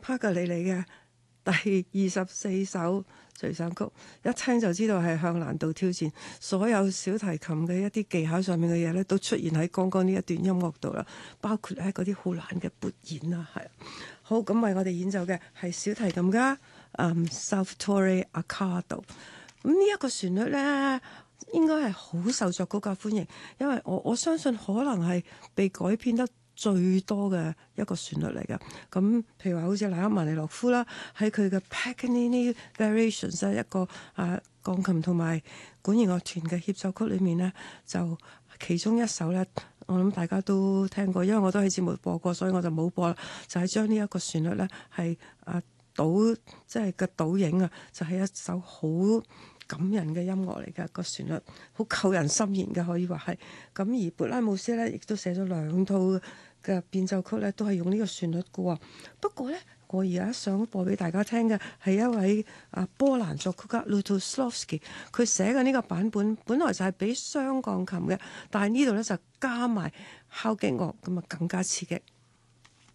帕格里尼嘅第24首隨想曲，一聽就知道係向難度挑戰。所有小提琴嘅一啲技巧上面嘅嘢咧，都出現喺剛剛呢一段音樂度啦，包括咧嗰啲好難嘅撥弦啦，係。好，咁為我哋演奏嘅係小提琴家Salvatore Accardo。咁呢一個旋律咧，應該係好受作曲家歡迎，因為我相信可能係被改編得最多嘅一個旋律嚟嘅。咁譬如話好似拉赫曼尼諾夫啦，喺佢嘅 Paganini Variations 一個鋼琴同埋管弦樂團嘅協奏曲裏面呢，就其中一首呢，我諗大家都聽過，因為我都喺節目播過，所以我就冇播啦。就係將呢一個旋律呢，係倒即係個倒影啊，就係一首好感人嘅音樂嚟嘅，個旋律好扣人心弦嘅，可以話係。咁而勃拉姆斯咧，亦都寫咗2套嘅變奏曲咧，都係用呢個旋律嘅喎。不過咧，我而家想播俾大家聽嘅係一位波蘭作曲家 Lutosławski， 佢寫嘅呢個版本本來就係俾雙鋼琴嘅，但係呢度咧就加埋敲擊樂，咁啊更加刺激。